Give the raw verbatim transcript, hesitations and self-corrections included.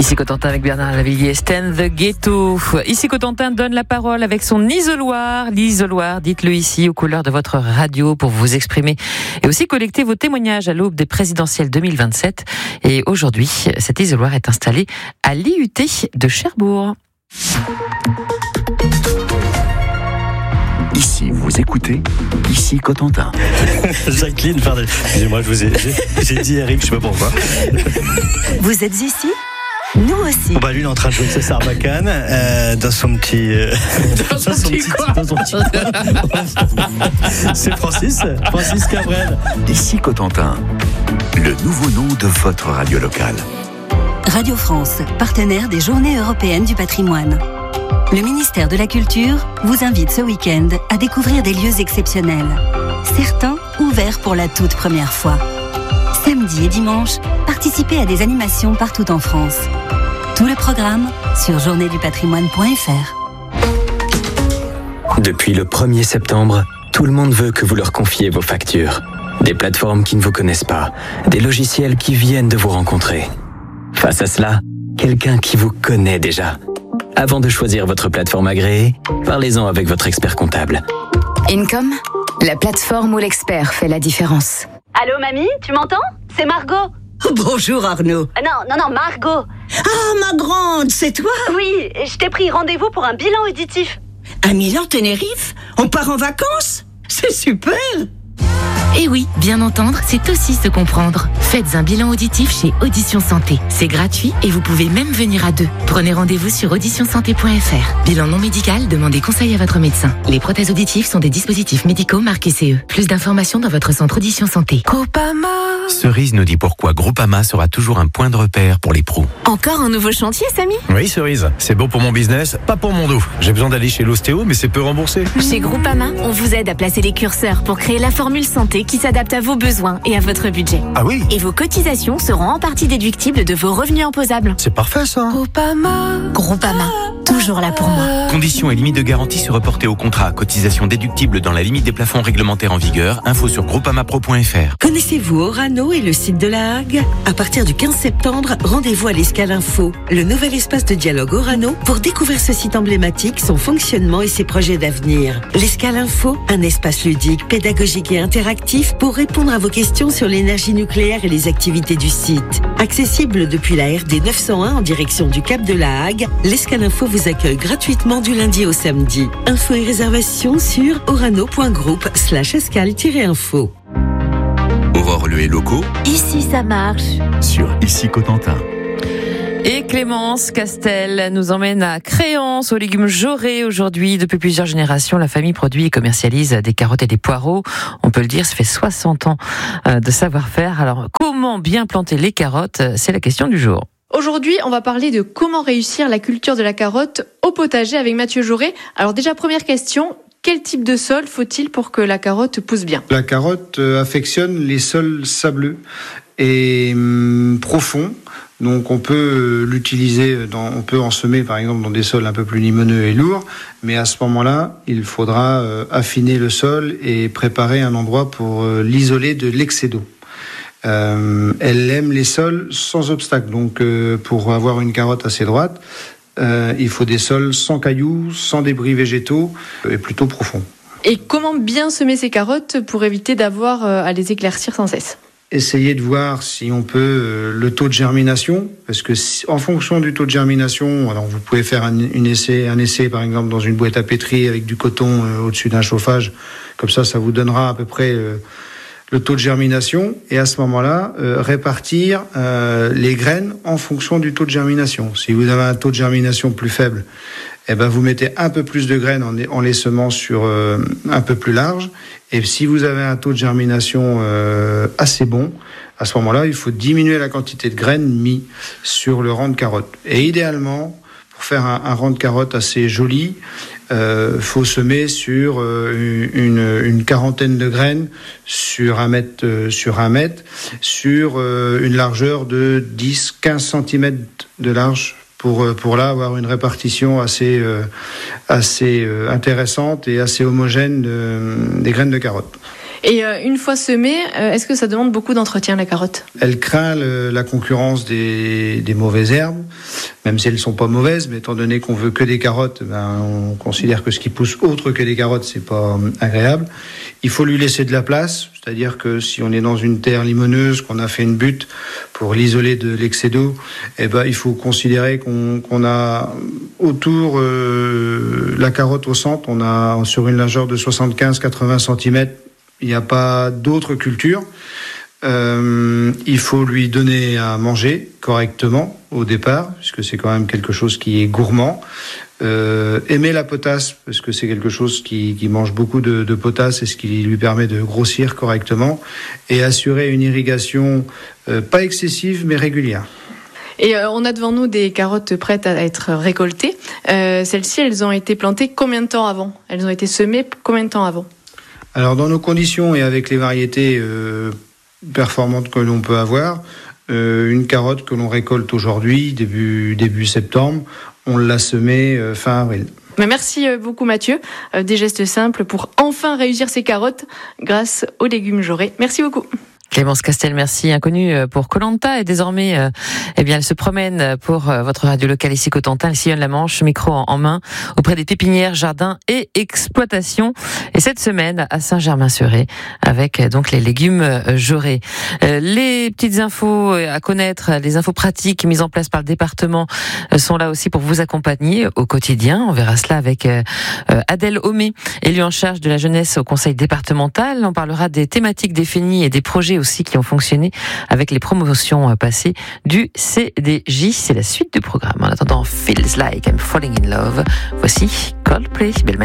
Ici Cotentin avec Bernard Lavilliers, Stand the Ghetto. Ici Cotentin donne la parole avec son isoloir. L'isoloir, dites-le ici aux couleurs de votre radio pour vous exprimer et aussi collecter vos témoignages à l'aube des présidentielles deux mille vingt-sept. Et aujourd'hui, cet isoloir est installé à l'I U T de Cherbourg. Ici, vous écoutez, ici Cotentin. Jacqueline, pardon. Excusez-moi, je vous ai, j'ai, j'ai dit Eric, je sais pas pourquoi. Vous êtes ici ? Nous aussi. Bon bah lui il est en train de jouer de Sarbacane euh, dans son petit euh, dans, son dans son petit quoi dans son petit c'est Francis Francis Cabrel. Ici Cotentin, le nouveau nom de votre radio locale. Radio France, partenaire des Journées européennes du patrimoine. Le ministère de la Culture vous invite ce week-end à découvrir des lieux exceptionnels, certains ouverts pour la toute première fois. Samedi et dimanche, participez à des animations partout en France. Tout le programme sur journée du patrimoine point f r. Depuis le premier septembre, tout le monde veut que vous leur confiez vos factures. Des plateformes qui ne vous connaissent pas, des logiciels qui viennent de vous rencontrer. Face à cela, quelqu'un qui vous connaît déjà. Avant de choisir votre plateforme agréée, parlez-en avec votre expert comptable. Income, la plateforme où l'expert fait la différence. Allô mamie, tu m'entends ? C'est Margot. Bonjour Arnaud. Euh, non, non, non, Margot. Ah, ma grande, c'est toi ? Oui, je t'ai pris rendez-vous pour un bilan auditif. À Milan, Tenerife ? On part en vacances ? C'est super ! Et oui, bien entendre, c'est aussi se comprendre. Faites un bilan auditif chez Audition Santé. C'est gratuit et vous pouvez même venir à deux. Prenez rendez-vous sur audition santé point f r. Bilan non médical, demandez conseil à votre médecin. Les prothèses auditives sont des dispositifs médicaux marqués C E. Plus d'informations dans votre centre Audition Santé. Groupama. Cerise nous dit pourquoi Groupama sera toujours un point de repère pour les pros. Encore un nouveau chantier, Samy ? Oui, Cerise. C'est bon pour mon business, pas pour mon dos. J'ai besoin d'aller chez l'ostéo, mais c'est peu remboursé. Chez Groupama, on vous aide à placer les curseurs pour créer la formule santé qui s'adapte à vos besoins et à votre budget. Ah oui ? Et vos cotisations seront en partie déductibles de vos revenus imposables. C'est parfait ça. Groupama. Groupama, toujours là pour moi. Conditions et limites de garantie se reporter au contrat. Cotisation déductible dans la limite des plafonds réglementaires en vigueur. Info sur groupama pro point f r. Connaissez-vous Orano et le site de la Hague ? À partir du quinze septembre, rendez-vous à l'Escale Info, le nouvel espace de dialogue Orano, pour découvrir ce site emblématique, son fonctionnement et ses projets d'avenir. L'Escale Info, un espace ludique, pédagogique et interactif pour répondre à vos questions sur l'énergie nucléaire et les activités du site. Accessible depuis la R D neuf cent un en direction du Cap de la Hague, l'Escale Info vous accueille gratuitement du lundi au samedi. Infos et réservations sur orano.group slash escale-info. Aurore Leu et locaux. Ici ça marche. Sur Ici Cotentin. Et Clémence Castel nous emmène à Créance, aux légumes Jaurès aujourd'hui. Depuis plusieurs générations, la famille produit et commercialise des carottes et des poireaux. On peut le dire, ça fait soixante ans de savoir-faire. Alors, comment bien planter les carottes ? C'est la question du jour. Aujourd'hui, on va parler de comment réussir la culture de la carotte au potager avec Mathieu Jaurès. Alors déjà, première question, quel type de sol faut-il pour que la carotte pousse bien ? La carotte affectionne les sols sableux et hum, profonds. Donc on peut l'utiliser, dans, on peut en semer par exemple dans des sols un peu plus limoneux et lourds, mais à ce moment-là, il faudra euh, affiner le sol et préparer un endroit pour euh, l'isoler de l'excès d'eau. Euh, elle aime les sols sans obstacle, donc euh, pour avoir une carotte assez droite, euh, il faut des sols sans cailloux, sans débris végétaux et plutôt profonds. Et comment bien semer ces carottes pour éviter d'avoir à les éclaircir sans cesse ? Essayez de voir si on peut euh, le taux de germination, parce que si, en fonction du taux de germination, alors vous pouvez faire un, une essai, un essai par exemple dans une boîte à pétri avec du coton euh, au-dessus d'un chauffage, comme ça, ça vous donnera à peu près euh, le taux de germination, et à ce moment-là, euh, répartir euh, les graines en fonction du taux de germination. Si vous avez un taux de germination plus faible, eh ben vous mettez un peu plus de graines en, en les semant sur euh, un peu plus large. Et si vous avez un taux de germination euh, assez bon, à ce moment-là, il faut diminuer la quantité de graines mis sur le rang de carotte. Et idéalement, pour faire un, un rang de carotte assez joli, euh, faut semer sur euh, une, une quarantaine de graines sur un mètre, euh, sur un mètre, sur euh, une largeur de dix à quinze centimètres de large. Pour, pour là avoir une répartition assez, euh, assez euh, intéressante et assez homogène de, des graines de carottes. Et euh, une fois semée, euh, est-ce que ça demande beaucoup d'entretien, la carotte ? Elle craint le, la concurrence des, des mauvaises herbes, même si elles ne sont pas mauvaises, mais étant donné qu'on veut que des carottes, ben, on considère que ce qui pousse autre que des carottes, c'est pas agréable. Il faut lui laisser de la place, c'est-à-dire que si on est dans une terre limoneuse, qu'on a fait une butte pour l'isoler de l'excès d'eau, eh ben, il faut considérer qu'on, qu'on a autour euh, la carotte au centre, on a sur une largeur de soixante-quinze à quatre-vingts centimètres, il n'y a pas d'autres cultures. Euh, il faut lui donner à manger correctement au départ, puisque c'est quand même quelque chose qui est gourmand. Euh, aimer la potasse, parce que c'est quelque chose qui, qui mange beaucoup de, de potasse et ce qui lui permet de grossir correctement. Et assurer une irrigation euh, pas excessive, mais régulière. Et euh, on a devant nous des carottes prêtes à être récoltées. Euh, celles-ci, elles ont été plantées combien de temps avant ? Elles ont été semées combien de temps avant ? Alors, dans nos conditions et avec les variétés euh, performantes que l'on peut avoir, euh, une carotte que l'on récolte aujourd'hui, début, début septembre, on l'a semée euh, fin avril. Merci beaucoup Mathieu. Euh, des gestes simples pour enfin réussir ces carottes grâce aux légumes Jaurès. Merci beaucoup. Clémence Castel, merci, inconnue pour Koh-Lanta, et désormais, euh, eh bien, elle se promène pour euh, votre radio locale ici Cotentin, elle sillonne la Manche, micro en, en main, auprès des pépinières, jardins et exploitations. Et cette semaine à Saint-Germain-Serré, avec euh, donc les légumes euh, Jaurès. Euh, les petites infos à connaître, les infos pratiques mises en place par le département euh, sont là aussi pour vous accompagner au quotidien. On verra cela avec euh, Adèle Homé, élue en charge de la jeunesse au conseil départemental. On parlera des thématiques définies et des projets aussi qui ont fonctionné avec les promotions passées du C D J. C'est la suite du programme. En attendant, Feels Like I'm Falling in Love. Voici Coldplay. Belle